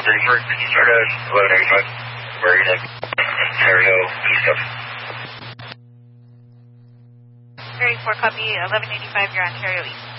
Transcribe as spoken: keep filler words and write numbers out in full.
thirty-four, could you start at eleven eighty-five? Where are you at? Ontario, east of. thirty-four, copy, eleven eighty-five, you're Ontario East.